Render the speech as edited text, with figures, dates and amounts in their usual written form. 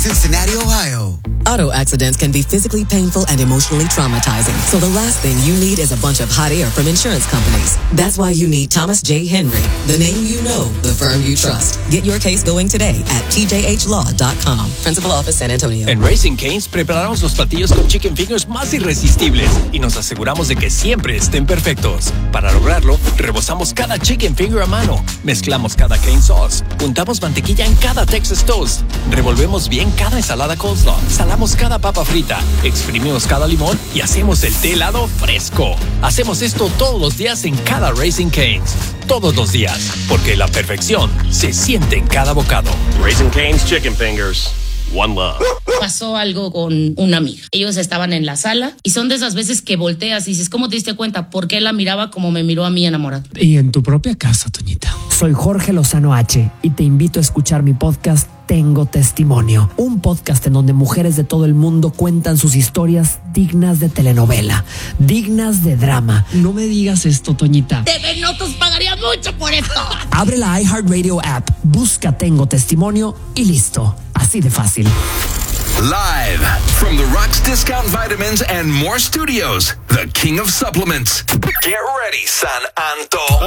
Cincinnati, Ohio. Auto accidents can be physically painful and emotionally traumatizing. So the last thing you need is a bunch of hot air from insurance companies. That's why you need Thomas J. Henry, the name you know, the firm you trust. Get your case going today at tjhlaw.com. Principal Office, San Antonio. En Raising Cane's preparamos los platillos con chicken fingers más irresistibles y nos aseguramos de que siempre estén perfectos. Para lograrlo, rebozamos cada chicken finger a mano, mezclamos cada cane sauce, untamos mantequilla en cada Texas toast, revolvemos bien cada ensalada coleslaw, salamos cada papa frita, exprimimos cada limón y hacemos el té helado fresco. Hacemos esto todos los días en cada Raising Cane's. Todos los días, porque la perfección se siente en cada bocado. Raising Cane's Chicken Fingers. One love. Pasó algo con una amiga. Ellos estaban en la sala y son de esas veces que volteas y dices, ¿cómo te diste cuenta? ¿Por qué la miraba como me miró a mí enamorado? Y en tu propia casa, Toñita. Soy Jorge Lozano H y te invito a escuchar mi podcast Tengo Testimonio, un podcast en donde mujeres de todo el mundo cuentan sus historias dignas de telenovela, dignas de drama. No me digas esto, Toñita. TV Notos pagaría mucho por esto. Abre la iHeartRadio app, busca Tengo Testimonio y listo. Así de fácil. Live from the Rocks Discount Vitamins and More Studios, the king of supplements. Get ready, San Anto.